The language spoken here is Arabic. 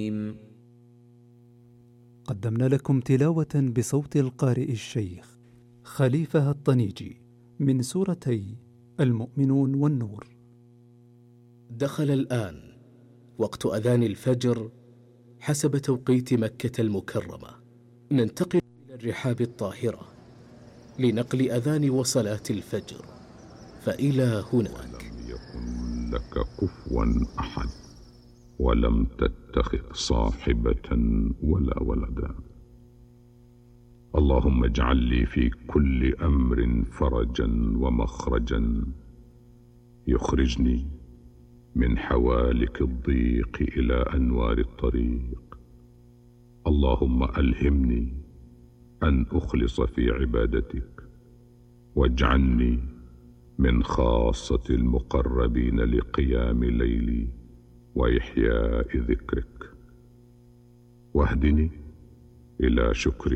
قدمنا لكم تلاوة بصوت القارئ الشيخ خليفة الطنيجي من سورتي المؤمنون والنور. دخل الآن وقت أذان الفجر حسب توقيت مكة المكرمة. ننتقل إلى الرحاب الطاهرة لنقل أذان وصلاة الفجر، فإلى هناك. ولم يكن لك كفوا أحد ولم تتخذ صاحبة ولا ولدا. اللهم اجعل لي في كل أمر فرجا ومخرجا يخرجني من حوالك الضيق إلى أنوار الطريق. اللهم ألهمني أن أخلص في عبادتك، واجعلني من خاصة المقربين لقيام ليلي وإحياء ذكرك، واهدني إلى شكر